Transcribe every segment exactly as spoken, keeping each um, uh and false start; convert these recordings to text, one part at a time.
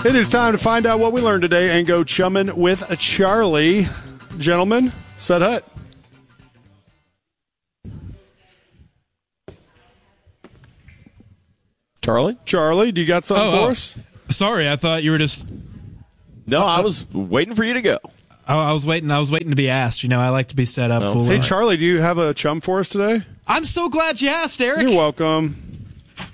It is time to find out what we learned today and go chumming with Charlie. Gentlemen, set hut. Charlie? Charlie, do you got something oh, for oh. us? Sorry, I thought you were just... No, I was waiting for you to go. I, I was waiting I was waiting to be asked. You know, I like to be set up. No. For, Hey, Charlie, do you have a chum for us today? I'm so glad you asked, Eric. You're welcome.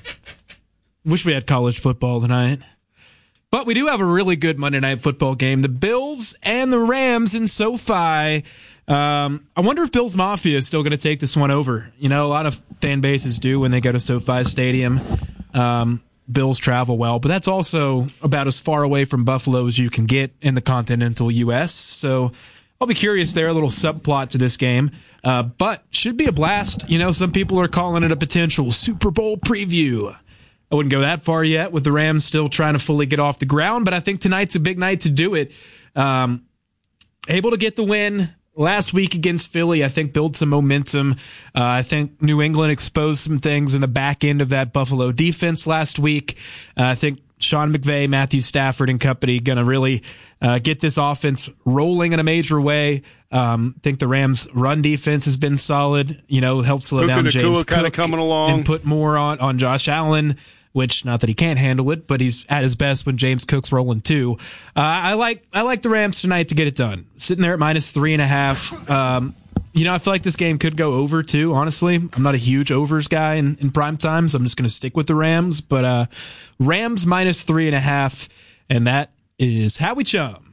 Wish we had college football tonight. But we do have a really good Monday Night Football game. The Bills and the Rams in SoFi. Um, I wonder if Bills Mafia is still going to take this one over. You know, a lot of fan bases do when they go to SoFi Stadium. Um, Bills travel well, but that's also about as far away from Buffalo as you can get in the continental U S. So I'll be curious there, a little subplot to this game. Uh, but should be a blast. You know, some people are calling it a potential Super Bowl preview. I wouldn't go that far yet with the Rams still trying to fully get off the ground, but I think tonight's a big night to do it. Um, able to get the win last week against Philly, I think build some momentum. Uh, I think New England exposed some things in the back end of that Buffalo defense last week. Uh, I think Sean McVay, Matthew Stafford, and company going to really uh, get this offense rolling in a major way. Um, I think the Rams' run defense has been solid. You know, helped slow Puka down Nacua James kinda Cook coming along. and put more on, on Josh Allen. Which, not that he can't handle it, but he's at his best when James Cook's rolling too. Uh, I like I like the Rams tonight to get it done. Sitting there at minus three and a half. Um, you know, I feel like this game could go over too, honestly. I'm not a huge overs guy in, in prime time, so I'm just going to stick with the Rams. But uh, Rams minus three and a half, and that is how we chum.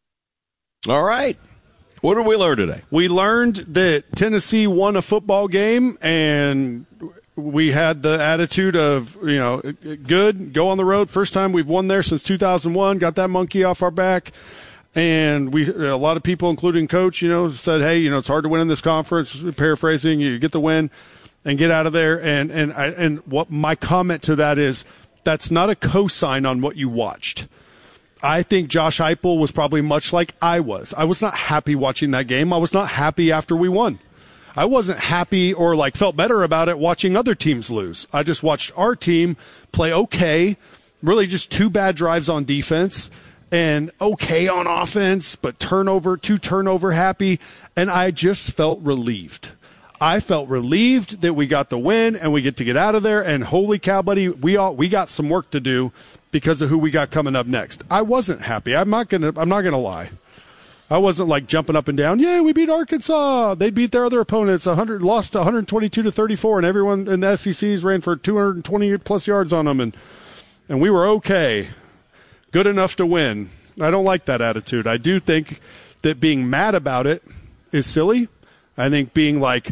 All right. What did we learn today? We learned that Tennessee won a football game, and we had the attitude of, you know, good, go on the road. First time we've won there since two thousand one, got that monkey off our back. And we, a lot of people, including Coach, you know, said, hey, you know, it's hard to win in this conference. Paraphrasing, you get the win and get out of there. And, and, I, and what my comment to that is, that's not a cosign on what you watched. I think Josh Heupel was probably much like I was. I was not happy watching that game. I was not happy after we won. I wasn't happy or like felt better about it watching other teams lose. I just watched our team play okay, really just two bad drives on defense and okay on offense, but turnover, two turnover happy, and I just felt relieved. I felt relieved that we got the win and we get to get out of there, and holy cow, buddy, we all we got some work to do because of who we got coming up next. I wasn't happy. I'm not gonna I'm not gonna lie. I wasn't like jumping up and down. Yeah, we beat Arkansas. They beat their other opponents. one hundred lost one twenty-two to thirty-four, and everyone in the S E Cs ran for two hundred twenty plus yards on them, and and we were okay, good enough to win. I don't like that attitude. I do think that being mad about it is silly. I think being like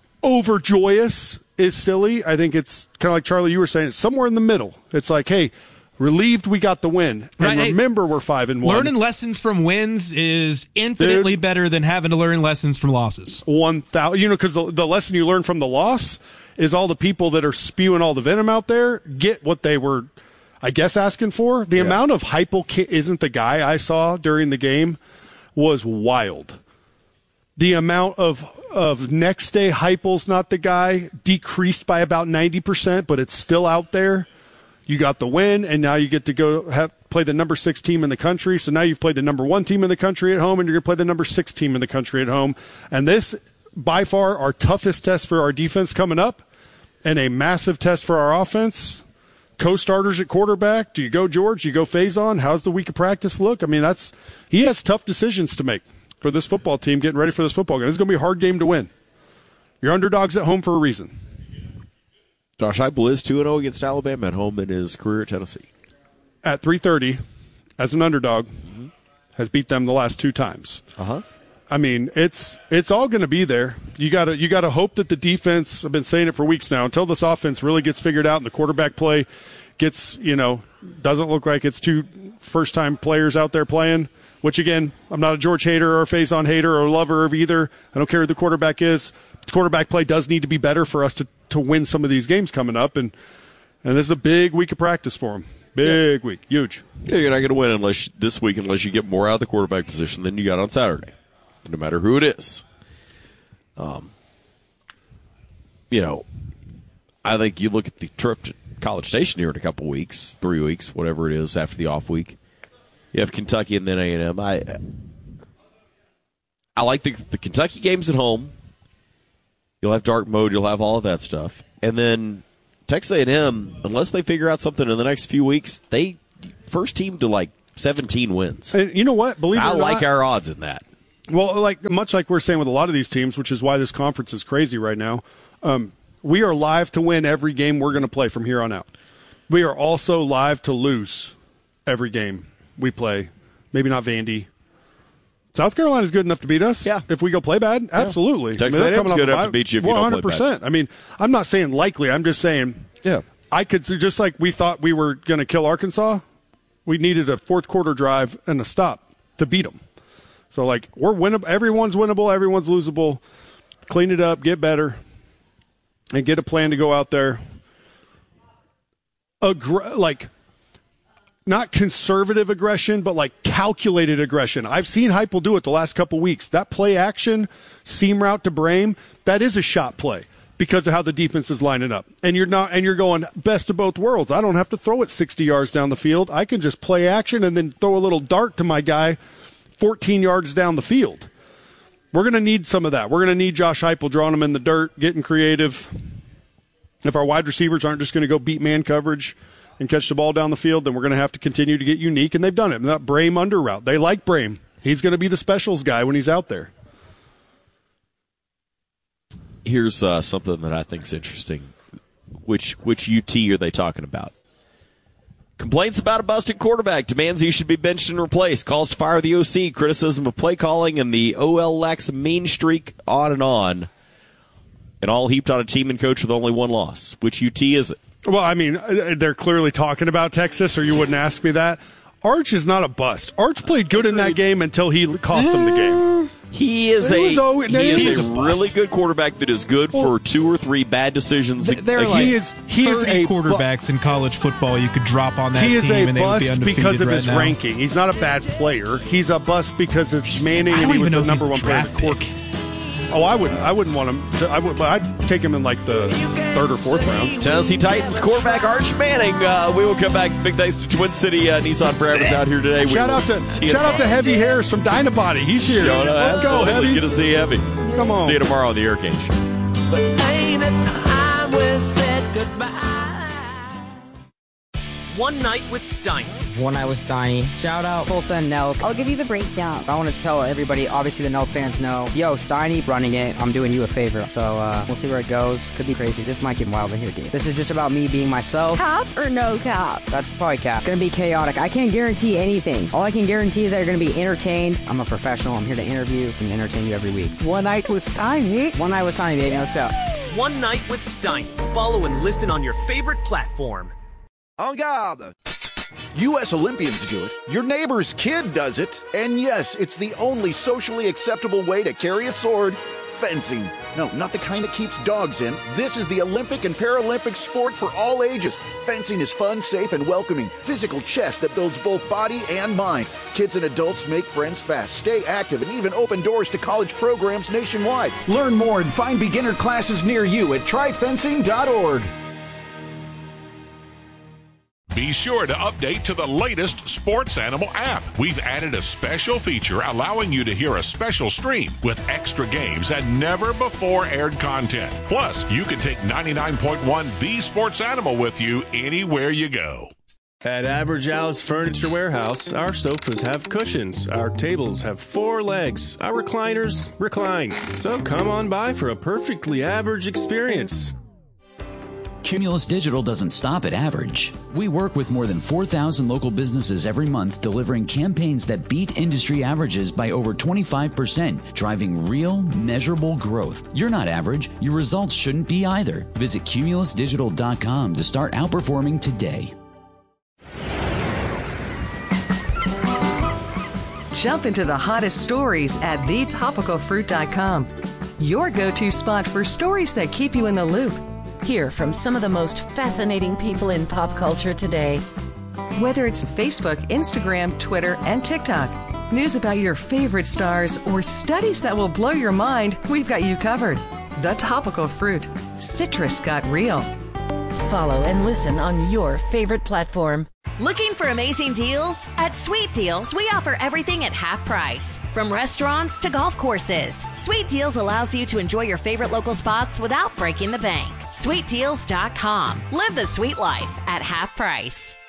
overjoyous is silly. I think it's kind of like Charlie, you were saying, it's somewhere in the middle. It's like, hey, relieved we got the win. And right, remember, hey, we're five and one. Learning lessons from wins is infinitely Dude, better than having to learn lessons from losses. One thousand, you know, because the, the lesson you learn from the loss is all the people that are spewing all the venom out there get what they were, I guess, asking for. The yeah. amount of Heupel isn't the guy I saw during the game was wild. The amount of of next day Heupel's not the guy decreased by about ninety percent, but it's still out there. You got the win, and now you get to go have, play the number six team in the country. So now you've played the number one team in the country at home, and you're going to play the number six team in the country at home. And this, by far, our toughest test for our defense coming up, and a massive test for our offense. Co-starters at quarterback. Do you go George? Do you go Faison? How's the week of practice look? I mean, that's he has tough decisions to make for this football team getting ready for this football game. It's going to be a hard game to win. Your underdogs at home for a reason. Josh Heupel is two and oh against Alabama at home in his career at Tennessee. At three thirty, as an underdog, mm-hmm. has beat them the last two times. Uh-huh. I mean, it's it's all going to be there. You got to you got to hope that the defense, I've been saying it for weeks now, until this offense really gets figured out and the quarterback play gets, you know, doesn't look like it's two first-time players out there playing, which, again, I'm not a George hater or a Faison hater or a lover of either. I don't care who the quarterback is. The quarterback play does need to be better for us to, to win some of these games coming up, and and this is a big week of practice for them. Big yeah. week. Huge. Yeah, you're not going to win unless this week unless you get more out of the quarterback position than you got on Saturday, no matter who it is. Um, you know, I think you look at the trip to College Station here in a couple weeks, three weeks, whatever it is after the off week. You have Kentucky and then A and M. I I like the the Kentucky games at home. You'll have dark mode. You'll have all of that stuff. And then Texas A and M, unless they figure out something in the next few weeks, they first team to like seventeen wins. And you know what? Believe it I or like not, our odds in that. Well, like much like we're saying with a lot of these teams, which is why this conference is crazy right now. Um, we are live to win every game we're going to play from here on out. We are also live to lose every game we play. Maybe not Vandy. South Carolina's good enough to beat us. Yeah. If we go play bad, absolutely. Texas A and M's good enough to beat you if you don't play bad. I mean, I'm not saying likely. I'm just saying. Yeah. I could just like we thought we were going to kill Arkansas. We needed a fourth quarter drive and a stop to beat them. So like we're winnable. Everyone's winnable. Everyone's losable. Clean it up. Get better. And get a plan to go out there. Aggr- like. Not conservative aggression, but like calculated aggression. I've seen Heupel do it the last couple weeks. That play action, seam route to Brame, that is a shot play because of how the defense is lining up. And you're not, and you're going best of both worlds. I don't have to throw it sixty yards down the field. I can just play action and then throw a little dart to my guy fourteen yards down the field. We're going to need some of that. We're going to need Josh Heupel drawing them in the dirt, getting creative. If our wide receivers aren't just going to go beat man coverage and catch the ball down the field, then we're going to have to continue to get unique, and they've done it. And that Brame under route, they like Brame. He's going to be the specials guy when he's out there. Here's uh, something that I think is interesting. Which which U T are they talking about? Complaints about a busted quarterback. Demands he should be benched and replaced. Calls to fire the O C. Criticism of play calling, and the O L lacks a mean streak, on and on. And all heaped on a team and coach with only one loss. Which U T is it? Well, I mean, they're clearly talking about Texas, or you wouldn't ask me that. Arch is not a bust. Arch played good in that game until he cost him the game. He is a was, oh, he is he's a a really good quarterback that is good Well, for two or three bad decisions. There are a like he is he is thirty a bu- quarterbacks in college football you could drop on that He is team a and they would be bust undefeated because of right his now. ranking. He's not a bad player. He's a bust because it's Manning I and don't he was even the know if number he's a one player. draft in the pick. court. Oh, I wouldn't. I wouldn't want him. To, I would, but I'd take him in like the third or fourth round. Tennessee Titans quarterback Arch Manning. Uh, we will come back. Big thanks to Twin City uh, Nissan for having us out here today. We Shout will out to see you shout out to tomorrow. Heavy Harris from Dynabody. He's here. Shout out, Let's go, absolutely. Heavy. Good to see you, Heavy. Come on. See you tomorrow on the Hurricane Show. But ain't a time we said goodbye. One Night with Steiny. One Night with Steiny. Shout out Tulsa and Nelk. I'll give you the breakdown. I want to tell everybody, obviously the Nelk fans know, yo, Steiny running it, I'm doing you a favor. So uh, we'll see where it goes. Could be crazy. This might get wild in here, dude. This is just about me being myself. Cap or no cap? That's probably cap. Gonna be chaotic. I can't guarantee anything. All I can guarantee is that you're gonna be entertained. I'm a professional. I'm here to interview and entertain you every week. One Night with Steiny. One Night with Steiny, baby. Let's go. One Night with Steiny. Follow and listen on your favorite platform. En garde! U S Olympians do it, your neighbor's kid does it, and yes, it's the only socially acceptable way to carry a sword, fencing. No, not the kind that keeps dogs in. This is the Olympic and Paralympic sport for all ages. Fencing is fun, safe, and welcoming. Physical chess that builds both body and mind. Kids and adults make friends fast, stay active, and even open doors to college programs nationwide. Learn more and find beginner classes near you at try fencing dot org. Be sure to update to the latest Sports Animal app. We've added a special feature allowing you to hear a special stream with extra games and never before aired content. Plus, you can take ninety-nine point one The Sports Animal with you anywhere you go. At Average Al's Furniture Warehouse, our sofas have cushions, our tables have four legs, our recliners recline. So come on by for a perfectly average experience. Cumulus Digital doesn't stop at average. We work with more than four thousand local businesses every month, delivering campaigns that beat industry averages by over twenty-five percent, driving real, measurable growth. You're not average. Your results shouldn't be either. Visit cumulus digital dot com to start outperforming today. Jump into the hottest stories at the topical fruit dot com. Your go-to spot for stories that keep you in the loop. Hear from some of the most fascinating people in pop culture today. Whether it's Facebook, Instagram, Twitter, and TikTok, news about your favorite stars, or studies that will blow your mind, we've got you covered. The Topical Fruit. Citrus got real. Follow and listen on your favorite platform. Looking for amazing deals? At Sweet Deals, we offer everything at half price. From restaurants to golf courses, Sweet Deals allows you to enjoy your favorite local spots without breaking the bank. sweet deals dot com. Live the sweet life at half price.